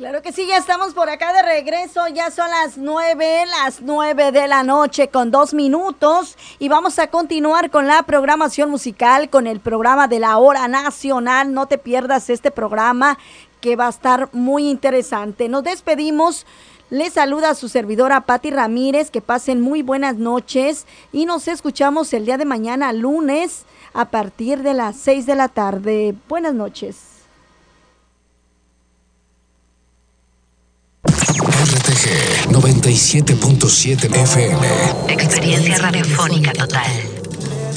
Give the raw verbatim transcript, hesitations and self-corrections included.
Claro que sí, ya estamos por acá de regreso, ya son las nueve, las nueve de la noche con dos minutos y vamos a continuar con la programación musical, con el programa de la hora nacional. No te pierdas este programa que va a estar muy interesante. Nos despedimos, les saluda a su servidora Patti Ramírez, que pasen muy buenas noches y nos escuchamos el día de mañana, lunes, a partir de las seis de la tarde. Buenas noches. R T G noventa y siete punto siete F M. Experiencia radiofónica total.